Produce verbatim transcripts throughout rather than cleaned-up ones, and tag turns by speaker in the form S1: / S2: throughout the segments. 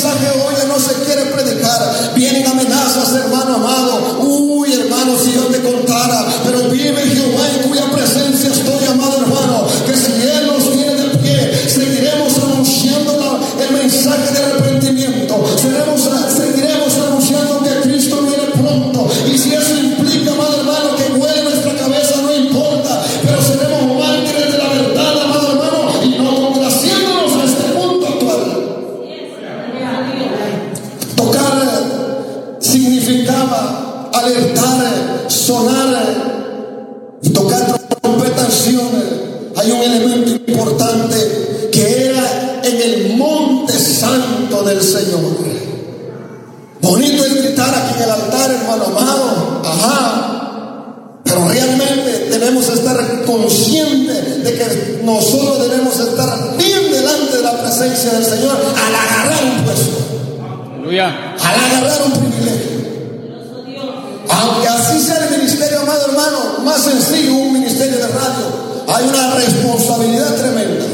S1: mensaje hoy no se quiere predicar. Vienen amenazas, hermano amado. Uy, hermano, si yo te contara, pero vive Jehová en cuya presencia estoy, amado hermano, que si Él nos tiene de pie, seguiremos anunciando la, el mensaje de arrepentimiento. Seremos, seguiremos anunciando que Cristo viene pronto. Y si eso implica, amado hermano, que huele nuestra cabeza, no importa, pero seremos mártires de la verdad, amado hermano, y no complaciéndonos a este punto actual. Tocar significaba alertar, sonar y tocar trompetaciones. Hay un elemento importante que era en el monte santo del Señor. Bonito es gritar aquí en el altar, hermano amado, ajá, pero realmente debemos estar conscientes de que nosotros debemos estar bien delante de la presencia del Señor al agarrar un puesto.
S2: Aleluya.
S1: Al agarrar un privilegio. Aunque así sea el ministerio, amado hermano, más sencillo, un ministerio de radio, hay una responsabilidad tremenda.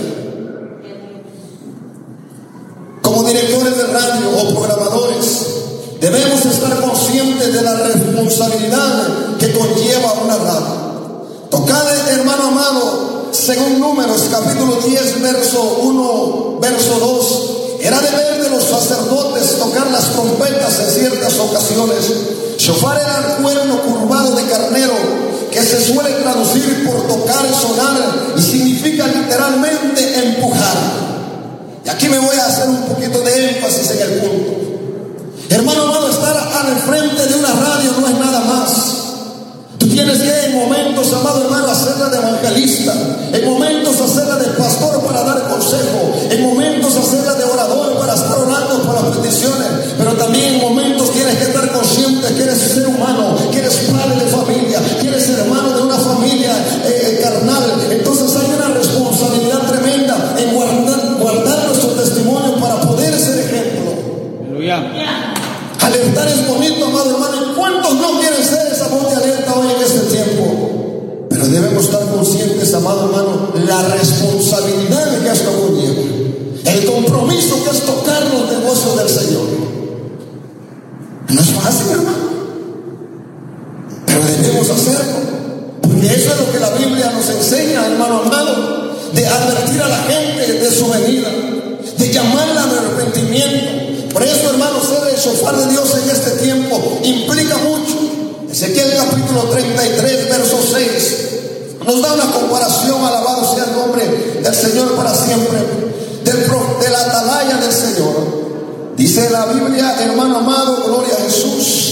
S1: Como directores de radio o programadores, debemos estar conscientes de la responsabilidad que conlleva una radio. Tocar, hermano amado, según Números, capítulo diez, verso uno, verso dos, era deber de los sacerdotes tocar las trompetas en ciertas ocasiones. Shofar era el cuerno curvado de carnero, que se suele traducir por tocar y sonar, y significa literalmente empujar. Y aquí me voy a hacer un poquito de énfasis en el punto. Hermano amado, estar al frente de una radio no es nada más. Tú tienes que en momentos, amado hermano, hacerla de evangelista, en momentos hacerla de pastor para dar consejo, en momentos hacerla de orador para estar orando por las peticiones, pero también en momentos tienes que estar consciente que eres ser humano, que eres padre de familia, que eres hermano de una familia eh, carnal. Entonces hay una responsabilidad tremenda en guardar, guardar nuestro testimonio para poder ser ejemplo.
S2: Aleluya.
S1: Alertar es bonito, amado hermano. ¿Cuántos no quieren ser esa voz de alerta hoy en este tiempo? Pero debemos estar conscientes, amado hermano, la responsabilidad de que esto conlleva, el compromiso que es tocar los negocios del Señor. No es fácil, hermano, pero debemos hacerlo, porque eso es lo que la Biblia nos enseña, hermano amado, de advertir a la gente de su venida, de llamarla al arrepentimiento. Por eso, hermanos, ser el shofar de Dios en este tiempo implica mucho. Ezequiel capítulo treinta y tres, verso seis, nos da una comparación, alabado sea el nombre del Señor para siempre, del, de la atalaya del Señor. Dice la Biblia, hermano amado, gloria a Jesús.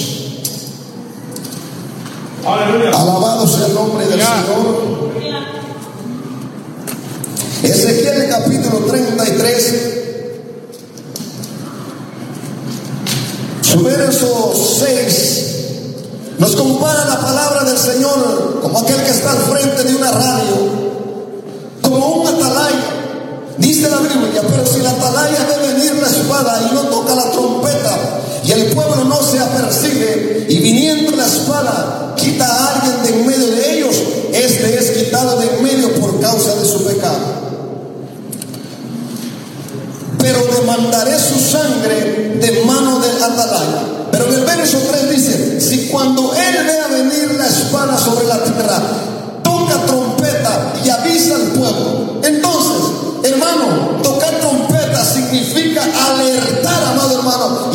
S2: Aleluya.
S1: Alabado sea el nombre del Señor. Ezequiel capítulo treinta y tres, su verso seis, nos compara la palabra del Señor como aquel que está al frente de una radio, como un atalaya. Dice la Biblia, pero si la atalaya ve venir la espada y no toca la trompeta, y el pueblo no se apercibe, y viniendo la espada quita a alguien de en medio de ellos, este es quitado de en medio por causa de su pecado. Pero demandaré su sangre de mano del atalaya. Pero en el verso tres dice, si cuando él vea venir la espada sobre